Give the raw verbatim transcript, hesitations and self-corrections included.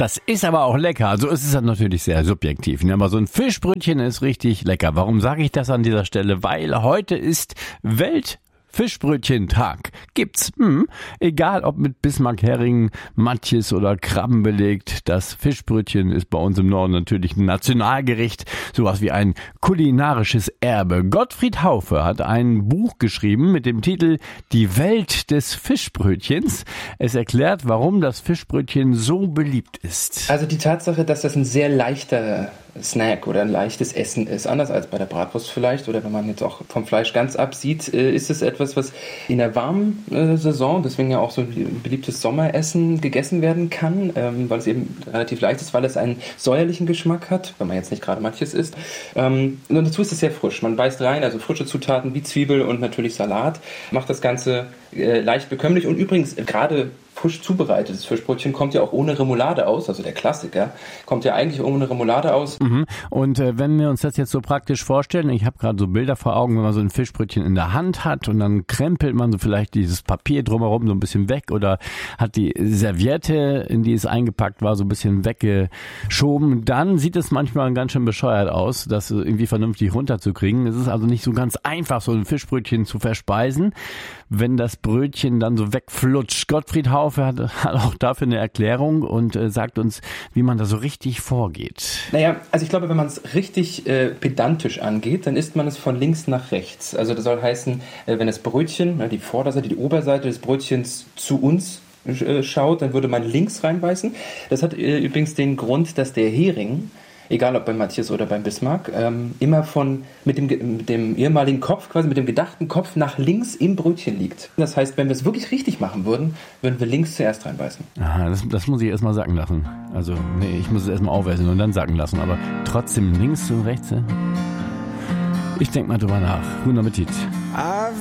Das ist aber auch lecker. Also es ist natürlich sehr subjektiv. Aber so ein Fischbrötchen ist richtig lecker. Warum sage ich das an dieser Stelle? Weil heute ist Welt Fischbrötchentag. Gibt's. Hm. Egal ob mit Bismarck-Hering, Matjes oder Krabben belegt. Das Fischbrötchen ist bei uns im Norden natürlich ein Nationalgericht. Sowas wie ein kulinarisches Erbe. Gottfried Haufe hat ein Buch geschrieben mit dem Titel Die Welt des Fischbrötchens. Es erklärt, warum das Fischbrötchen so beliebt ist. Also die Tatsache, dass das ein sehr leichter Snack oder ein leichtes Essen ist, anders als bei der Bratwurst vielleicht, oder wenn man jetzt auch vom Fleisch ganz absieht, ist es etwas, was in der warmen Saison, deswegen ja auch so ein beliebtes Sommeressen, gegessen werden kann, weil es eben relativ leicht ist, weil es einen säuerlichen Geschmack hat, wenn man jetzt nicht gerade manches isst. Und dazu ist es sehr frisch. Man beißt rein, also frische Zutaten wie Zwiebel und natürlich Salat, macht das Ganze leicht bekömmlich. Und übrigens, gerade frisch zubereitetes Fischbrötchen kommt ja auch ohne Remoulade aus, also der Klassiker, kommt ja eigentlich ohne Remoulade aus. Mhm. Und äh, wenn wir uns das jetzt so praktisch vorstellen, ich habe gerade so Bilder vor Augen, wenn man so ein Fischbrötchen in der Hand hat und dann krempelt man so vielleicht dieses Papier drumherum so ein bisschen weg oder hat die Serviette, in die es eingepackt war, so ein bisschen weggeschoben, dann sieht es manchmal ganz schön bescheuert aus, das irgendwie vernünftig runterzukriegen. Es ist also nicht so ganz einfach, so ein Fischbrötchen zu verspeisen, wenn das Brötchen dann so wegflutscht. Gottfried Haufe hat, hat auch dafür eine Erklärung und äh, sagt uns, wie man da so richtig vorgeht. Naja, also ich glaube, wenn man es richtig äh, pedantisch angeht, dann isst man es von links nach rechts. Also das soll heißen, äh, wenn das Brötchen, äh, die Vorderseite, die Oberseite des Brötchens zu uns äh, schaut, dann würde man links reinbeißen. Das hat äh, übrigens den Grund, dass der Hering, egal ob bei Matjes oder beim Bismarck, ähm, immer von mit dem, mit dem ehemaligen Kopf, quasi mit dem gedachten Kopf nach links im Brötchen liegt. Das heißt, wenn wir es wirklich richtig machen würden, würden wir links zuerst reinbeißen. Aha, das, das muss ich erstmal sacken lassen. Also, nee, ich muss es erstmal aufessen und dann sacken lassen. Aber trotzdem links und rechts. Ich denk mal drüber nach. Guten Appetit. I've